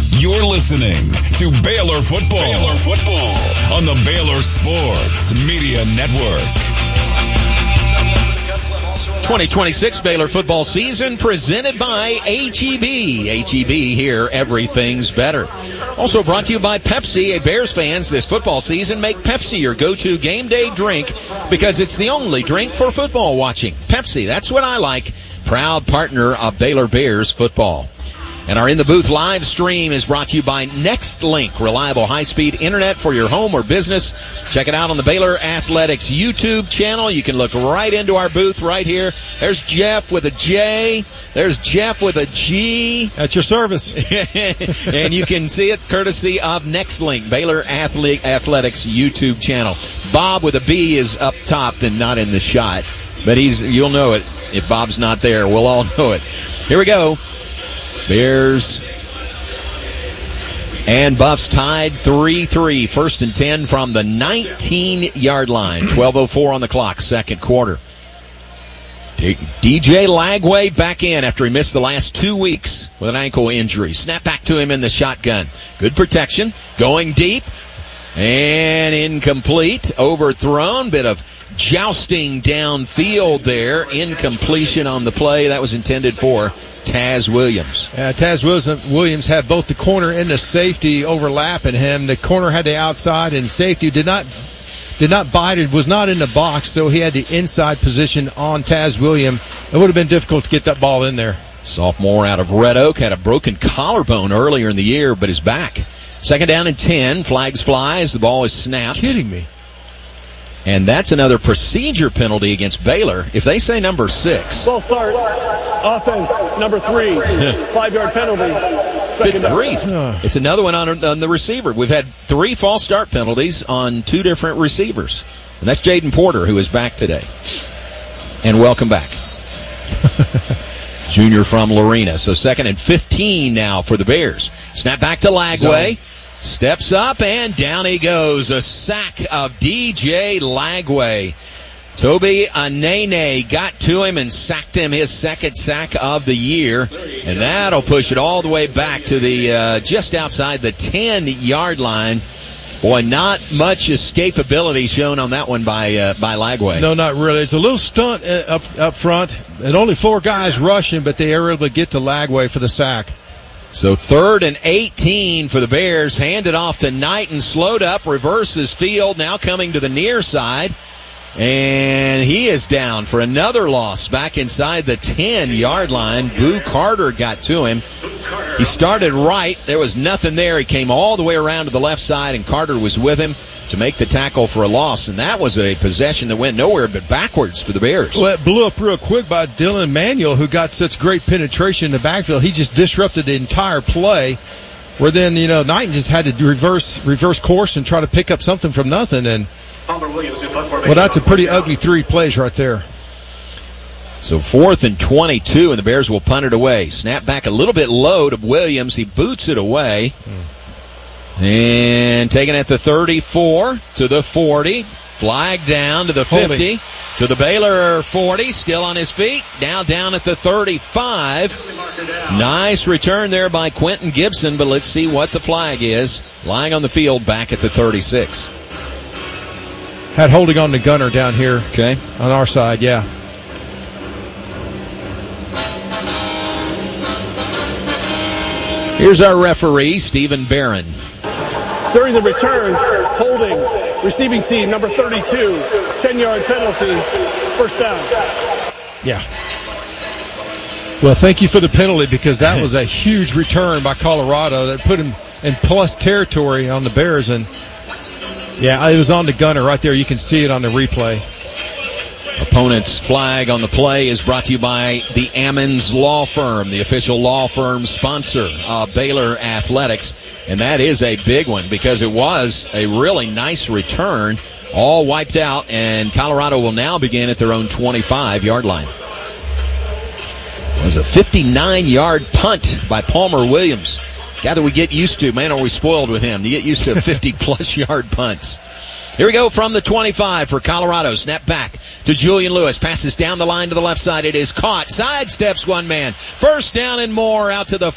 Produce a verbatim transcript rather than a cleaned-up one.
You're listening to Baylor Football. Baylor Football on the Baylor Sports Media Network. twenty twenty-six Baylor football season presented by H E B. H E B, here everything's better. Also brought to you by Pepsi. Hey, Bears fans, this football season, make Pepsi your go-to game day drink because it's the only drink for football watching. Pepsi, that's what I like. Proud partner of Baylor Bears football. And our In the Booth live stream is brought to you by NextLink, reliable high-speed internet for your home or business. Check it out on the Baylor Athletics YouTube channel. You can look right into our booth right here. There's Jeff with a J. There's Jeff with a G. At your service. And you can see it courtesy of NextLink, Baylor Athletics YouTube channel. Bob with a B is up top and not in the shot. But he's you'll know it if Bob's not there. We'll all know it. Here we go. Bears and Buffs tied three three. First and ten from the nineteen-yard line. twelve oh four on the clock, second quarter. D J Lagway back in after he missed the last two weeks with an ankle injury. Snap back to him in the shotgun. Good protection. Going deep. And incomplete. Overthrown. Bit of jousting downfield there. Incompletion on the play. That was intended for Taz Williams. Uh, Taz Williams had both the corner and the safety overlapping him. The corner had the outside, and safety did not did not bite it, was not in the box, so he had the inside position on Taz Williams. It would have been difficult to get that ball in there. Sophomore out of Red Oak had a broken collarbone earlier in the year, but is back. Second down and ten. Flags fly as the ball is snapped. Kidding me. And that's another procedure penalty against Baylor. If they say number six. Ball starts. Offense, number three. Five-yard penalty. Second Good grief. down. It's another one on, on the receiver. We've had three false start penalties on two different receivers. And that's Jaden Porter, who is back today. And welcome back. Junior from Lorena. So second and fifteen now for the Bears. Snap back to Lagway. Zone. Steps up, and down he goes. A sack of D J Lagway. Toby Anene got to him and sacked him, his second sack of the year. And that'll push it all the way back to the uh, just outside the ten-yard line. Boy, not much escapability shown on that one by uh, by Lagway. No, not really. It's a little stunt up, up front. And only four guys rushing, but they are able to get to Lagway for the sack. So third and eighteen for the Bears. Handed off to Knighton. Slowed up. Reverses field. Now coming to the near side. And he is down for another loss back inside the ten-yard line. Boo Carter got to him. He started right. There was nothing there. He came all the way around to the left side, and Carter was with him to make the tackle for a loss. And that was a possession that went nowhere but backwards for the Bears. Well, it blew up real quick by Dylan Manuel, who got such great penetration in the backfield. He just disrupted the entire play, where then, you know, Knighton just had to reverse reverse course and try to pick up something from nothing. And well, that's a pretty ugly three plays right there. So fourth and twenty-two, and the Bears will punt it away. Snap back a little bit low to Williams. He boots it away. Mm. And taken at the thirty-four to the forty. Flag down to the fifty. Holding. To the Baylor forty. Still on his feet. Now down at the thirty-five. Nice return there by Quentin Gibson, but let's see what the flag is. Lying on the field back at the thirty-six. Had holding on the gunner down here. Okay. On our side, yeah. Here's our referee, Stephen Barron. During the return, holding, receiving team, number thirty-two, ten-yard penalty, first down. Yeah. Well, thank you for the penalty, because that was a huge return by Colorado that put him in plus territory on the Bears. And, yeah, it was on the gunner right there. You can see it on the replay. Opponent's flag on the play is brought to you by the Ammons Law Firm, the official law firm sponsor of Baylor Athletics. And that is a big one, because it was a really nice return, all wiped out, and Colorado will now begin at their own twenty-five-yard line. It was a fifty-nine-yard punt by Palmer Williams. Guy that we get used to. Man, are we spoiled with him. You get used to fifty-plus yard punts. Here we go from the twenty-five for Colorado. Snap back to Julian Lewis. Passes down the line to the left side. It is caught. Sidesteps one man. First down and more out to the